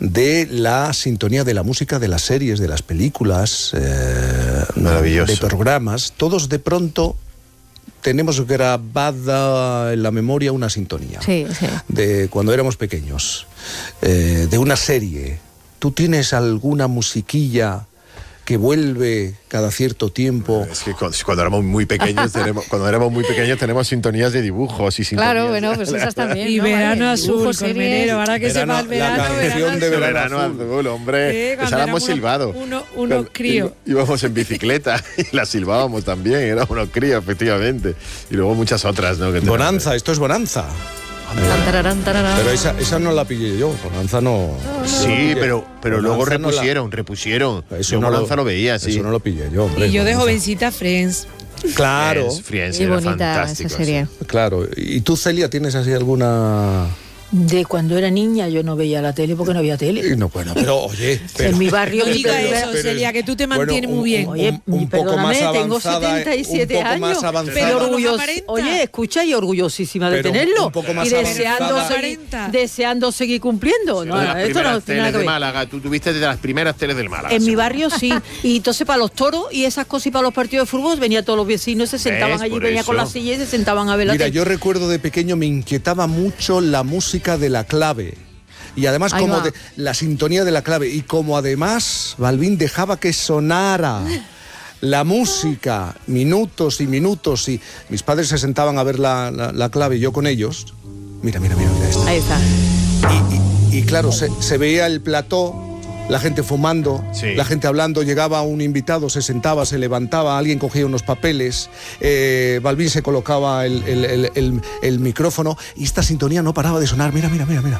de la sintonía de la música de las series, de las películas, maravilloso, de programas. Todos de pronto tenemos grabada en la memoria una sintonía. Sí. De cuando éramos pequeños, de una serie. ¿Tú tienes alguna musiquilla que vuelve cada cierto tiempo? Es que cuando éramos muy pequeños tenemos sintonías de dibujos y sintonías. Claro, bueno, pues esas también. Y ¿no? Verano Vale, Azul, dibujos, Colmenero, ahora que se va el verano. La canción de Verano Azul, hombre. Esa la hemos silbado. Unos críos. Íbamos en bicicleta y la silbábamos también, era unos críos, efectivamente. Y luego muchas otras, ¿no? Bonanza, esto es Bonanza. Pero esa no la pillé yo, Bonanza no. Sí, pero luego repusieron. Eso yo Bonanza lo veía, sí. Eso no lo pillé yo, hombre. Y yo de jovencita, Friends. Claro. Friends Qué era bonita fantástico, esa serie. Sí. Claro. ¿Y tú, Celia, tienes así alguna...? De cuando era niña yo no veía la tele porque no había tele. No, bueno, pero oye... En mi barrio... No diga eso, Celia, que tú te mantienes muy bien. Oye, un poco más avanzada, tengo 77 un poco años. más avanzada. Pero oye, escucha, y orgullosísima de tenerlo. Un poco más y deseando seguir cumpliendo. No, las esto no primeras tiene nada teles que de ver. Málaga, tú tuviste de las primeras teles del Málaga. En mi barrio sí. Y entonces para los toros y esas cosas y para los partidos de fútbol venían todos los vecinos, se sentaban allí, venía con la silla y se sentaban a ver la Mira, tele. yo recuerdo de pequeño me inquietaba mucho la música de La Clave. Y además la sintonía de La Clave. Y como además Balbín dejaba que sonara la música minutos y minutos, y mis padres se sentaban a ver la Clave y yo con ellos. Mira esto. Ahí está. Y claro, se veía el plató, la gente fumando, sí, la gente hablando, llegaba un invitado, se sentaba, se levantaba, alguien cogía unos papeles, Balbín se colocaba el micrófono y esta sintonía no paraba de sonar. Mira.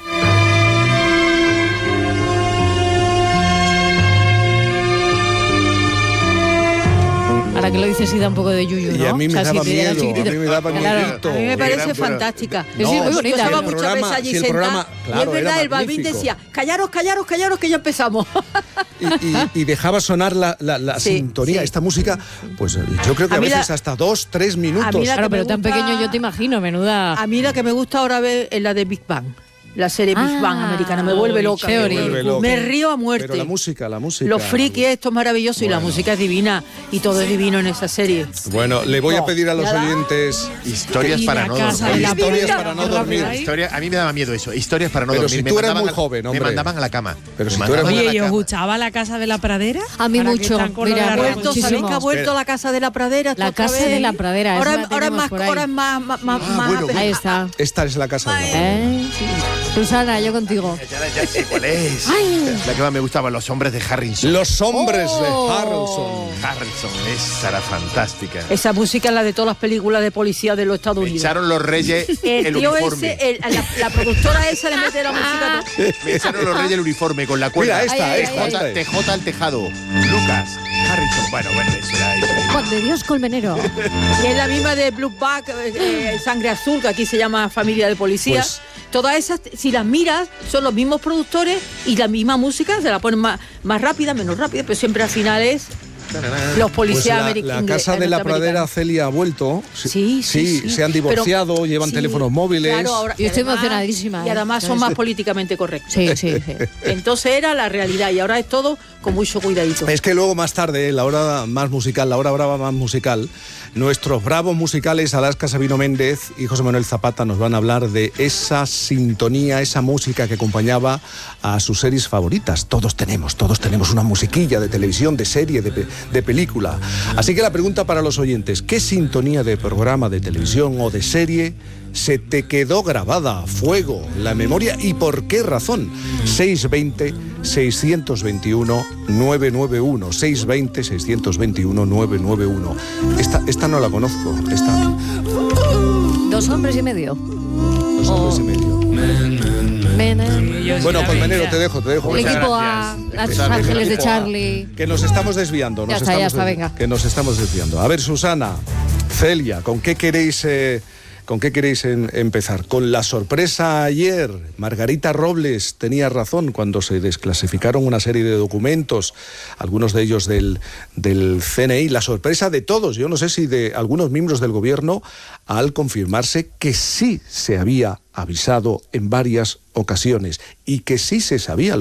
Ahora que lo dices sí da un poco de yuyu, ¿no? Y a mí me daba miedo, a mí me daba miedito. A mí me parece fantástica. No, sí, muy bonita. Yo estaba El muchas veces allí sentada y es verdad, el Balbín decía, callaros, que ya empezamos. Y dejaba sonar la sintonía, sí. Esta música, pues yo creo que a veces hasta 2-3 minutos. Claro, pero tan pequeño yo te imagino, menuda. A mí la que me gusta ahora ver es la de Big Bang. La serie Big Bang americana me vuelve loca. Me río a muerte. Pero la música. Los frikis, esto es maravilloso, bueno. Y la música es divina. Y todo es divino en esa serie. Bueno, le voy a pedir a los oyentes historias para no dormir. A mí me daba miedo eso. Historias para no dormir. Pero si tú eras muy joven, hombre. Me mandaban a la cama. Pero si tú eras Oye, ¿os gustaba La Casa de la Pradera? A mí mucho. Mira, ¿sabéis que ha vuelto La Casa de la Pradera? La Casa de la Pradera. Ahora es más. Ahí está. Esta es la Casa de la Pradera. Susana, yo contigo. Ya sé cuál es. La que más me gustaba, Los hombres de Harrison. Los hombres de Harrison. Esa era fantástica. Esa música es la de todas las películas de policía de los Estados Unidos. Me echaron los Reyes el uniforme. La productora esa le mete la música. Me echaron los Reyes el uniforme con la cuerda. Mira, TJ al tejado. Lucas Harrison. Bueno, eso era. Juan de Dios Colmenero. Y es la misma de Blue Back, Sangre Azul, que aquí se llama Familia de Policía. Pues, todas esas, si las miras, son los mismos productores y la misma música, se la ponen más rápida, menos rápida, pero siempre al final es los policías americanos. La Casa de la Pradera, Celia, ha vuelto. Sí, se han divorciado, llevan teléfonos móviles. Claro, ahora, yo estoy emocionadísima. Y además son más políticamente correctos. Sí. Entonces era la realidad y ahora es todo con mucho cuidadito. Es que luego más tarde, la hora brava más musical, nuestros bravos musicales Alaska Sabino Méndez y José Manuel Zapata nos van a hablar de esa sintonía, esa música que acompañaba a sus series favoritas. Todos tenemos una musiquilla de televisión, de serie, de película. Así que la pregunta para los oyentes, ¿qué sintonía de programa de televisión o de serie se te quedó grabada a fuego en la memoria y por qué razón? 620-621-991 620-621-991. Esta no la conozco. Dos hombres y medio. Bueno, Colmenero, te dejo. El equipo A Los Ángeles de Charlie. Que nos estamos desviando. Ya está, venga. Que nos estamos desviando. A ver, Susana, Celia, ¿con qué queréis empezar? Con la sorpresa ayer. Margarita Robles tenía razón cuando se desclasificaron una serie de documentos, algunos de ellos del CNI. La sorpresa de todos, yo no sé si de algunos miembros del gobierno, al confirmarse que sí se había avisado en varias ocasiones y que sí se sabía